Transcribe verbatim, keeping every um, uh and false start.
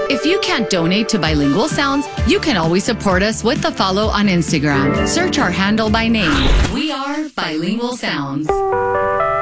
If you can't donate to Bilingual Sounds, you can always support us with a follow on Instagram. Search our handle by name. We are Bilingual Sounds.